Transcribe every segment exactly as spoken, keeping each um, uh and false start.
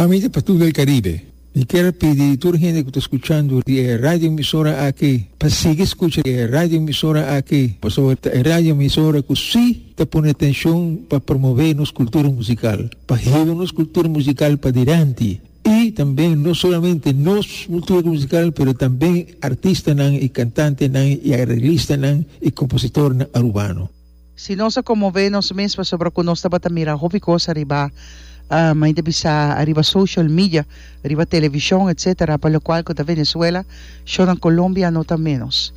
Amigos para todo el Caribe, y quiero pedir a toda la gente que está escuchando de radio emisora aquí, para seguir escuchando de radio emisora aquí, por sobre la radio emisora que sí te pone atención para promover nuestra cultura musical, para llevar nuestra cultura musical para adelante. Y también, no solamente nuestra cultura musical, pero también artistas y cantantes y arreglistas y compositores urbanos. Si no se conmover nos mismos sobre que nos estaba también hobby cosa arriba, uh, mainda bisa arriba social media, arriba televisión, etcétera, para lo cual que Venezuela, yo en Colombia no tan menos.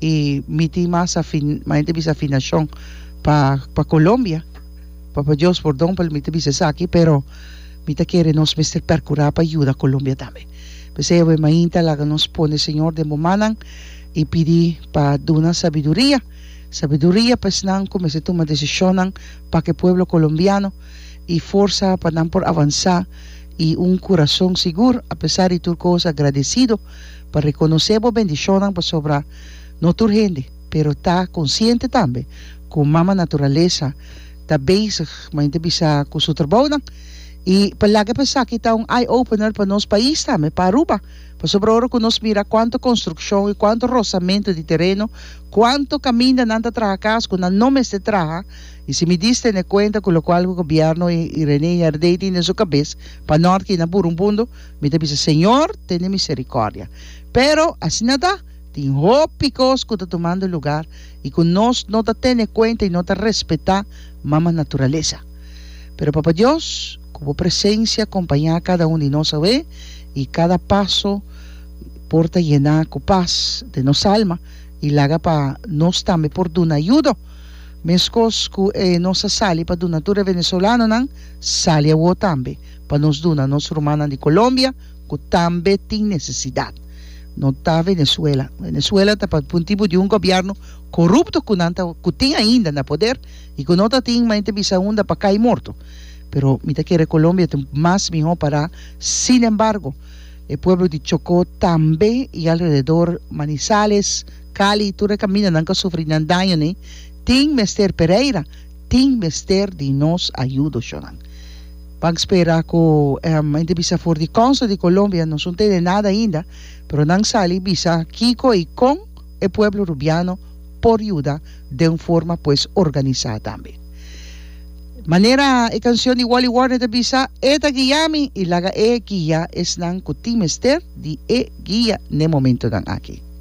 Y mi más afin, mainda bisa afinación para pa Colombia, para Dios perdón, para mi bisa aquí, pero mi te quiere nos mister percurar para ayuda a Colombia también. Pues ella ve mainta la que nos pone Señor de Momanan y pidi para dar sabiduría. Sabiduría pues nan como se toma decisiones para que el pueblo colombiano y fuerza para por avanzar y un corazón seguro a pesar de tu cosa agradecido para reconocer las bendiciones por sobre nuestra gente, pero está consciente también con mama naturaleza está bezig maar inte bisa con su trabajo y para que pensar que está un eye opener para nuestro país también para Aruba. Pues sobre ahora que nos mira cuánta construcción y cuánto rozamiento de terreno, cuánto camina nanta trabajar con no me se trabaja, y si me diste en cuenta con lo cual el gobierno y, y René y Ardei tienen su cabeza, para no que na Burumbundo, me dice, Señor, ten misericordia. Pero así nada, tiene picos que está tomando lugar y que nos no te tiene cuenta y no te respeta mamá naturaleza. Pero papá Dios, como presencia, acompañar a cada uno de nosotros y cada paso porta llenar con paz de nos alma y la haga para nos también por una ayuda. Mescos que eh, nos sale para donatura venezolana nan sale a vos también para nos dona nos romana de Colombia que también tiene necesidad. No está Venezuela. Venezuela está para un tipo de un gobierno corrupto que no tiene ainda en poder y que no tiene más visa onda para caer muerto. Pero mi te quiere Colombia más mejor para, sin embargo, el pueblo de Chocó también y alrededor Manizales, Cali, tú recaminas, nunca sufrirán daño, ¿no? Tin Mester Pereira, tin Mester de nos ayuda, Shonan. Van a esperar que um, a visa for the Council de Colombia no son de nada ainda, pero no sale visa Kiko y con el pueblo rubiano por ayuda de una forma pues organizada también. Manera e canción igual igual de visa eta guiami y la e guía es nan kutimester di e guía ne momento dan aquí.